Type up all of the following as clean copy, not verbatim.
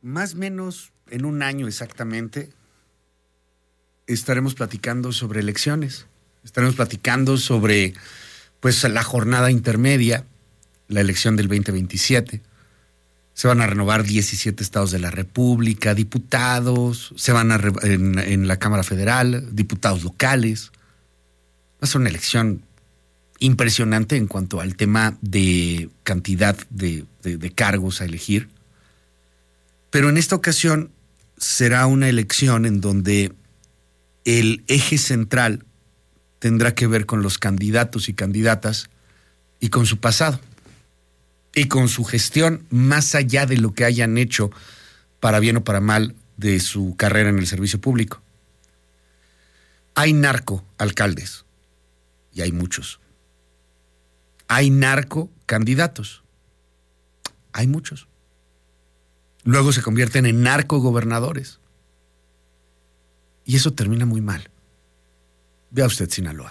más o menos en un año exactamente, estaremos platicando sobre elecciones. Estaremos platicando sobre, pues, la jornada intermedia, la elección del 2027. Se van a renovar 17 estados de la República, diputados, en la Cámara Federal, diputados locales. Va a ser una elección impresionante en cuanto al tema de cantidad de cargos a elegir. Pero en esta ocasión será una elección en donde el eje central tendrá que ver con los candidatos y candidatas y con su pasado y con su gestión más allá de lo que hayan hecho para bien o para mal de su carrera en el servicio público. Hay narcoalcaldes y hay muchos. Hay narcocandidatos. Hay muchos. Luego se convierten en narcogobernadores. Y eso termina muy mal. Vea usted Sinaloa.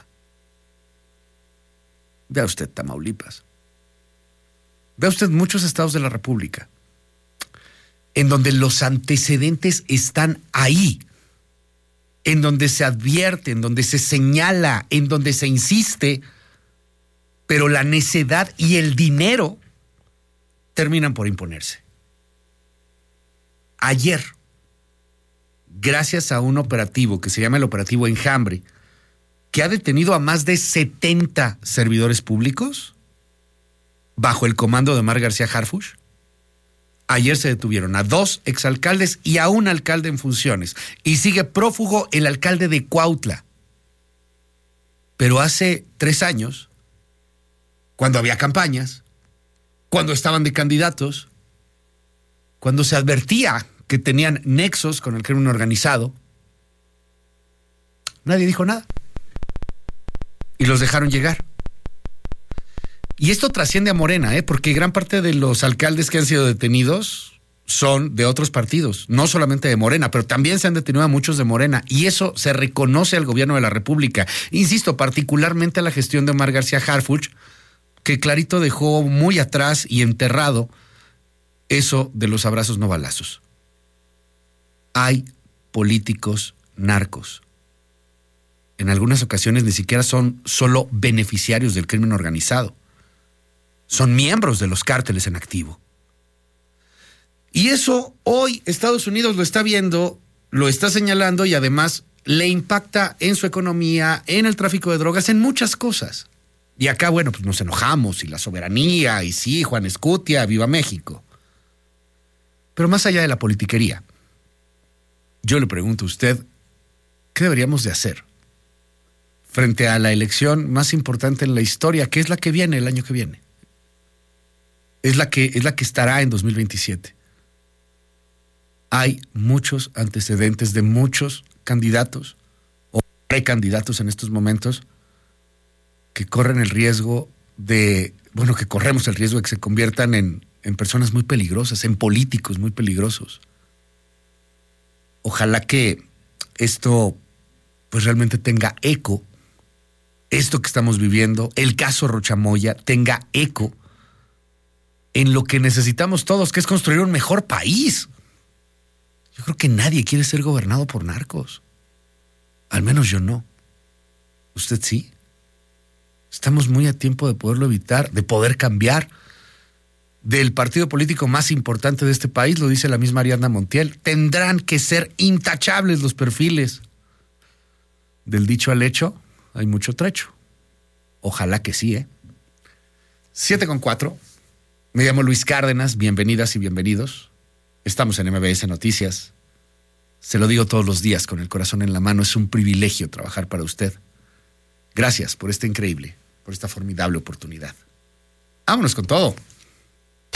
Vea usted Tamaulipas. Vea usted muchos estados de la República en donde los antecedentes están ahí, en donde se advierte, en donde se señala, en donde se insiste, pero la necedad y el dinero terminan por imponerse. Ayer, gracias a un operativo que se llama el Operativo Enjambre, que ha detenido a más de 70 servidores públicos bajo el comando de Omar García Harfuch, ayer se detuvieron a 2 exalcaldes y a un alcalde en funciones. Y sigue prófugo el alcalde de Cuautla. Pero hace 3 años, cuando había campañas, cuando estaban de candidatos, cuando se advertía que tenían nexos con el crimen organizado, nadie dijo nada. Y los dejaron llegar. Y esto trasciende a Morena, porque gran parte de los alcaldes que han sido detenidos son de otros partidos, no solamente de Morena, pero también se han detenido a muchos de Morena. Y eso se reconoce al gobierno de la República. Insisto, particularmente a la gestión de Omar García Harfuch, que clarito dejó muy atrás y enterrado eso de los abrazos no balazos. Hay políticos narcos. En algunas ocasiones ni siquiera son solo beneficiarios del crimen organizado. Son miembros de los cárteles en activo. Y eso hoy Estados Unidos lo está viendo, lo está señalando y además le impacta en su economía, en el tráfico de drogas, en muchas cosas. Y acá, bueno, pues nos enojamos y la soberanía y sí, Juan Escutia, viva México. Pero más allá de la politiquería, yo le pregunto a usted, ¿qué deberíamos de hacer frente a la elección más importante en la historia, que es la que viene el año que viene? Es la que estará en 2027. Hay muchos antecedentes de muchos candidatos o precandidatos en estos momentos que corren el riesgo que corremos el riesgo de que se conviertan en personas muy peligrosas, en políticos muy peligrosos. Ojalá que esto pues realmente tenga eco, esto que estamos viviendo, el caso Rocha Moya, tenga eco en lo que necesitamos todos, que es construir un mejor país. Yo creo que nadie quiere ser gobernado por narcos. Al menos yo no. ¿Usted sí? Estamos muy a tiempo de poderlo evitar, de poder cambiar. Del partido político más importante de este país, lo dice la misma Ariadna Montiel, tendrán que ser intachables los perfiles. Del dicho al hecho, hay mucho trecho. Ojalá que sí, 7:04. Me llamo Luis Cárdenas, bienvenidas y bienvenidos. Estamos en MBS Noticias. Se lo digo todos los días con el corazón en la mano, es un privilegio trabajar para usted. Gracias por esta formidable oportunidad. Vámonos con todo.